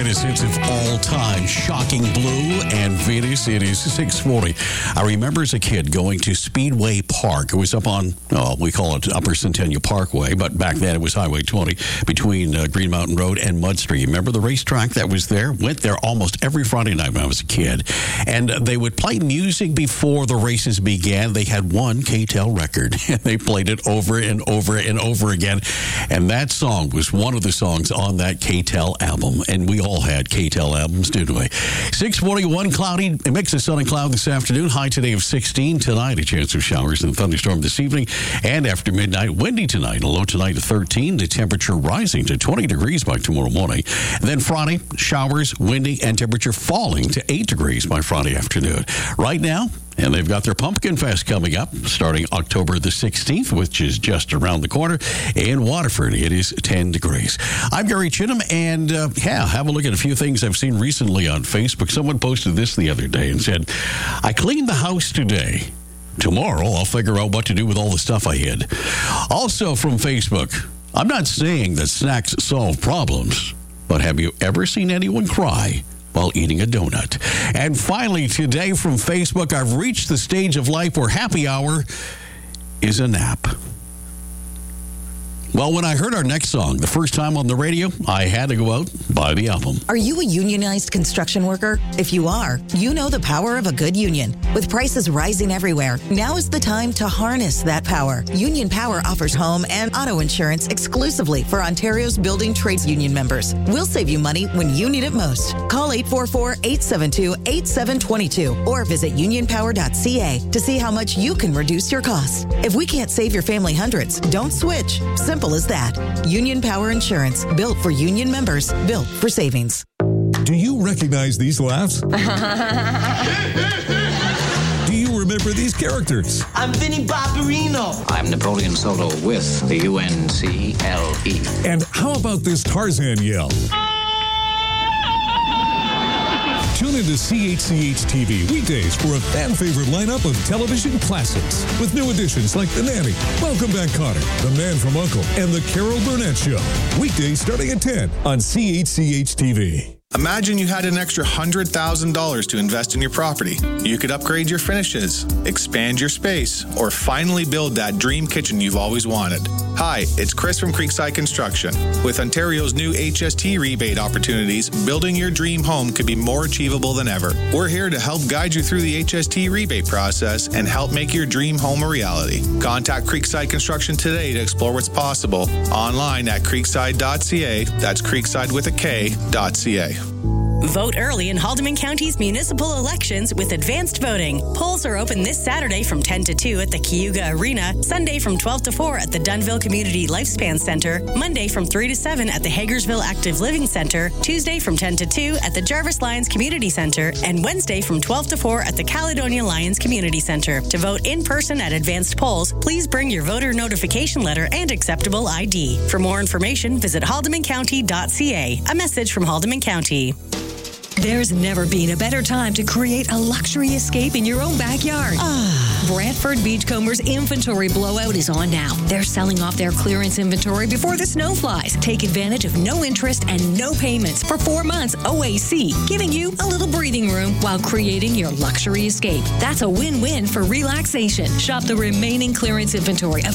greatest hits of all time, Shocking Blue and Venus. It is 6:40. I remember as a kid going to Speedway Park. It was up on, we call it Upper Centennial Parkway, but back then it was Highway 20 between Green Mountain Road and Mud Street. You remember the racetrack that was there? Went there almost every Friday night when I was a kid. And they would play music before the races began. They had one K-Tel record, and they played it over and over and over again. And that song was one of the songs on that K-Tel album. And we all had K-Tel albums, didn't we? 6:41, cloudy, a mix of sun and cloud this afternoon. High today of 16. Tonight, a chance of showers and thunderstorm this evening. And after midnight, windy tonight. A low tonight of 13. The temperature rising to 20 degrees by tomorrow morning. And then Friday, showers, windy, and temperature falling to 8 degrees by Friday afternoon. Right now, and they've got their Pumpkin Fest coming up starting October the 16th, which is just around the corner. In Waterford, it is 10 degrees. I'm Gary Chittum, and have a look at a few things I've seen recently on Facebook. Someone posted this the other day and said, I cleaned the house today. Tomorrow, I'll figure out what to do with all the stuff I hid. Also from Facebook, I'm not saying that snacks solve problems, but have you ever seen anyone cry while eating a donut? And finally, today from Facebook, I've reached the stage of life where happy hour is a nap. Well, when I heard our next song the first time on the radio, I had to go out and buy the album. Are you a unionized construction worker? If you are, you know the power of a good union. With prices rising everywhere, now is the time to harness that power. Union Power offers home and auto insurance exclusively for Ontario's building trades union members. We'll save you money when you need it most. Call 844-872-8722 or visit unionpower.ca to see how much you can reduce your costs. If we can't save your family hundreds, don't switch. Simple as that. Union Power Insurance, built for union members, built for savings. Do you recognize these laughs? Do you remember these characters? I'm Vinnie Barbarino. I'm Napoleon Solo with the UNCLE. And how about this Tarzan yell? Tune into CHCH TV weekdays for a fan-favorite lineup of television classics with new additions like The Nanny, Welcome Back Kotter, The Man from U.N.C.L.E., and The Carol Burnett Show. Weekdays starting at 10 on CHCH TV. Imagine you had an extra $100,000 to invest in your property. You could upgrade your finishes, expand your space, or finally build that dream kitchen you've always wanted. Hi, it's Chris from Creekside Construction. With Ontario's new HST rebate opportunities, building your dream home could be more achievable than ever. We're here to help guide you through the HST rebate process and help make your dream home a reality. Contact Creekside Construction today to explore what's possible. Online at creekside.ca. That's creekside with a K.ca. Vote early in Haldimand County's municipal elections with advanced voting. Polls are open this Saturday from 10 to 2 at the Cayuga Arena, Sunday from 12 to 4 at the Dunnville Community Lifespan Center, Monday from 3 to 7 at the Hagersville Active Living Center, Tuesday from 10 to 2 at the Jarvis Lions Community Center, and Wednesday from 12 to 4 at the Caledonia Lions Community Center. To vote in person at advanced polls, please bring your voter notification letter and acceptable ID. For more information, visit haldimandcounty.ca. A message from Haldimand County. There's never been a better time to create a luxury escape in your own backyard. Brantford Beachcombers inventory blowout is on now. They're selling off their clearance inventory before the snow flies. Take advantage of no interest and no payments for 4 months OAC, giving you a little breathing room while creating your luxury escape. That's a win-win for relaxation. Shop the remaining clearance inventory of